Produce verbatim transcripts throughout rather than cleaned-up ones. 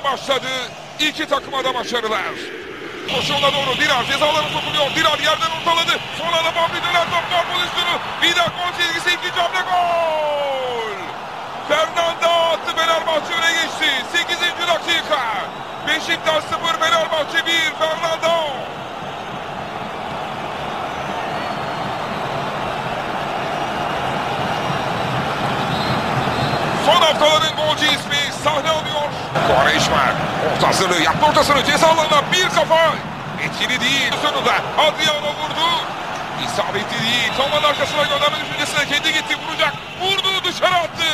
başladı. İki takıma da başarılar. Koşuğuna doğru Dirar cezalarını sokuluyor. Dirar yerden ortaladı. Son anda Fabri döner top var pozisyonu. Bir daha gol çizgisi, ikinci hamle gol. Fernando attı, Fenerbahçe öne geçti. sekizinci dakika. Beşiktaş sıfır, Fenerbahçe bir. Fernando. Son haftaların golcü ismi sahne alıyor. Quaresma orta hazırlığı yaptı, ortasını ceza alanına bir kafa. Etkili değil. Sonunda Adriano vurdu. İsabetli değil. Tomanın arkasına gönderme düşüncesine kendi gitti. Vuracak. Vurdu, dışarı attı.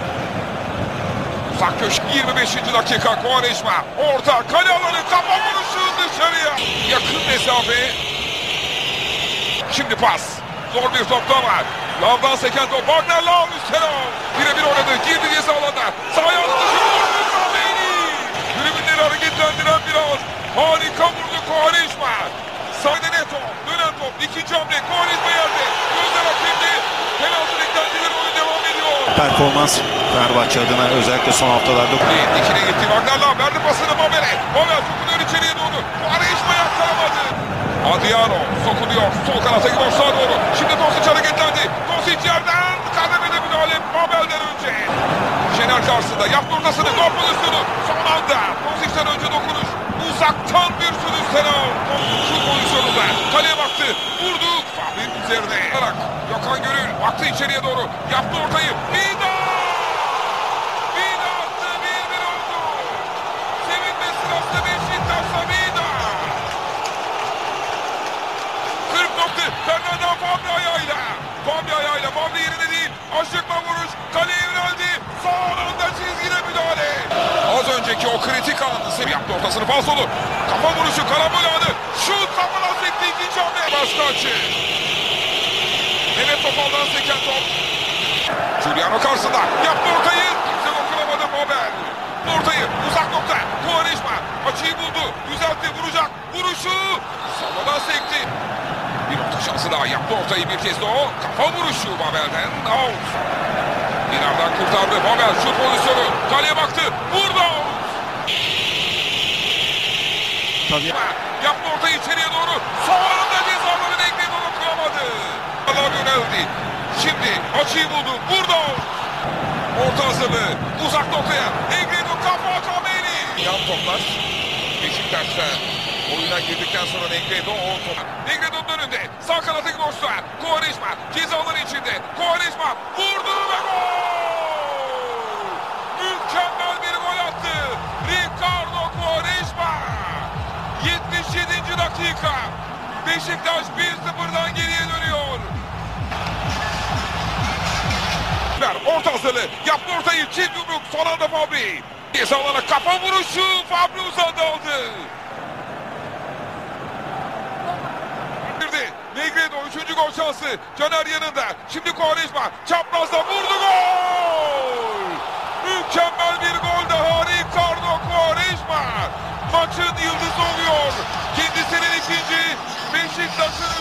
Uzak köşk, yirmi beşinci dakika. Quaresma orta kale alanı, kafa vuruşu dışarıya. Yakın mesafe. Şimdi pas. Zor bir top da var. Lavdan seken top. Wagner Lav üstüne. Birebir oynadı. Girdi ceza alanına. Sahaya attı. Tribünleri hareketlendiren bir an. Harika vurdu Quaresma. Sahada ne top. Dönen top. İkinci hamle. Quaresma yerde. Gözler hakimdi. Penaltı beklentileri, oyun devam ediyor. Performans Fenerbahçe adına özellikle son haftalarda. İkine gitti. Wagner Lav verdi pasını Babel'e. Babel sokuluyor içeriye doğru. Quaresma yakalamadı. Adriano sokuluyor. Sol kanata gidiyor, sağa doğru. Şimdi Tosic hareketlendi. Tosic yerden kademede müdahale Babel'den önce. Şener karşısında yaptı ortasını. Gol pozisyonu. Son anda Tosic'ten önce dokunuş. Uzaktan bir sürü selam. Şu pozisyonunda kaleye baktı. Vurdu. Fahri'nin üzerine. Gökhan Gönül baktı içeriye doğru. Yaptı ortayı. Vida! Vida attı. bir bir oldu. Sevinme sırası Beşiktaş'ta Vida. kırk nokta. Fernando Fabri ayağıyla. Fabri ayağıyla. Fabri yerine değil. Aşıkma vuruş. Kaleye yöneldi. Son anda çizgide müdahale. Az önceki o kritik anı sev yaptı, ortasını falsolu. Kafa vuruşu, karambol anı. Şut kafadan sekti, ikinci hamle. Başka açı. Mehmet Topal'dan seken top. Giuliano karşısında. Yaptı ortayı. Kimse dokunamadı Babel. Ortayı uzak nokta. Quaresma açıyı buldu. Düzeltti, vuracak. Vuruşu. Savadan sekti. Bir orta şansı daha. Yaptı ortayı bir kez de o. Kafa vuruşu Babel'den. Out. Dinar'dan kurtardı. Babel şut pozisyonu. Kaleye baktı. Vurdu. Tabii. Yaptı ortayı içeriye doğru. Sonunda cezalarını ekledi, onu kıramadı. Allah yöneldi. Şimdi açıyı buldu. Vurdu. Orta hazırlığı. Uzak noktaya. Negredo kafa Kameli. Yan toplar. Beşiktaş'ta oyuna girdikten sonra Negredo o top. Negredo'nun önünde. Sağ kanata gidiyorsa. Quaresma cezaları içinde. Quaresma vurdu ve gol. Mükemmel bir gol attı. Ricardo Quaresma. yetmiş yedinci dakika. Beşiktaş bir sıfırdan geriye dönüyor. Orta hazırlığı. Yaptı ortayı. Çift yumruk. Son anda Fabri. Ceza alana kafa vuruşu. Fabri uzadı aldı. Negredo üçüncü gol şansı. Caner yanında. Şimdi Quaresma. Çaprazda vurdu, gol. Mükemmel bir gol daha. Ricardo Quaresma. Maçın yıldızı oluyor. Kendisinin ikinci. Beşiktaş'ın